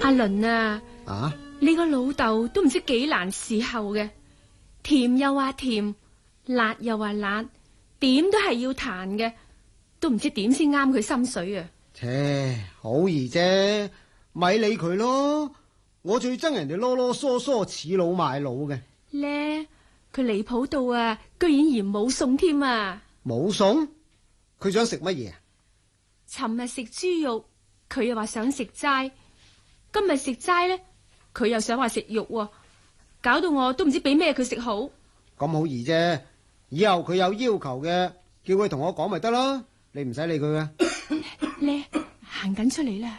阿倫啊， 啊， 你個老豆都唔知幾難伺候嘅，甜又話甜，辣又話辣，點都係要彈嘅，都唔知點先啱佢心水啊！ 切，好易啫，咪理佢咯。我最憎人哋囉囉嗦嗦恃老賣老嘅。 咧，佢離譜到啊，居然嫌冇餸添啊！ 冇餸，佢想食乜嘢啊？ 尋日食豬肉，佢又話想食齋；今日食齋咧，佢又想話食肉喎，搞到我都唔知俾咩佢食好。 咁好易啫，以後佢有要求嘅，叫佢同我講咪得咯，你唔使理佢嘅。 咧，行緊出嚟啦。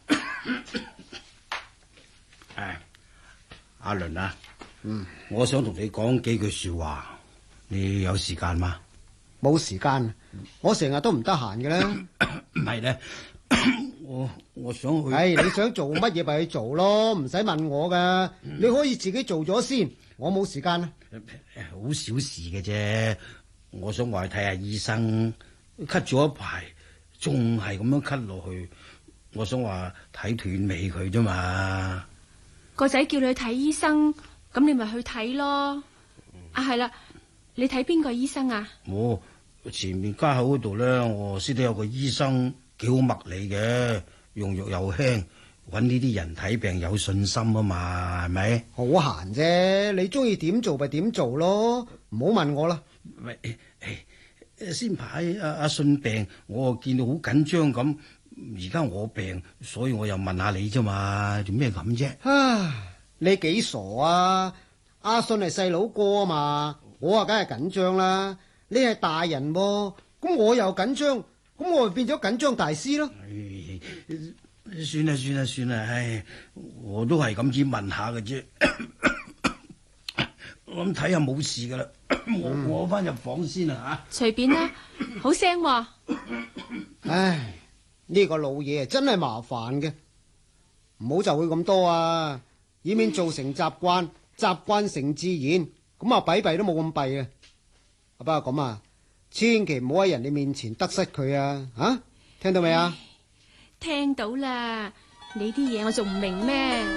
阿倫啊，我想同你講幾句說話，你有時間嗎？ 冇時間，我成日都唔得閒嘅啦。 唔係咧，我想去。 你想做乜嘢咪去做咯，唔使問我噶。你可以自己做咗先，我冇時間啊。 好小事嘅啫，我想話去睇下醫生，咳咗一排，仲係咁樣咳落去，我想話睇斷尾佢啫嘛。 個仔叫你去睇醫生，咁你咪去睇咯。啊，係啦，你睇邊個醫生啊？ 我前面街口嗰度咧，我識得有個醫生幾好脈理嘅，用藥又輕，搵呢啲人睇病有信心啊嘛，係咪？ 好閒啫，你中意點做咪點做咯，唔好問我啦。 喂，先排阿信病，我見到好緊張咁，而家我病，所以我又問下你啫嘛，做咩咁啫？ 你幾傻啊？阿信係細佬哥啊嘛，我啊梗係緊張啦。你係大人喎，咁我又緊張，咁我咪變咗緊張大師咯。 算啦，唉，我都係咁只問下嘅啫。我諗睇下冇事噶啦，我翻入房先啦吓。 隨便啦，好聲喎。 唉，呢個老嘢真係麻煩嘅，唔好就會咁多啊，以免造成習慣，習慣成自然，咁啊弊都冇咁弊啊。不過咁啊，千祈唔好喺人哋面前得失佢啊，聽到未啊？ 聽到啦，你啲嘢我仲唔明咩？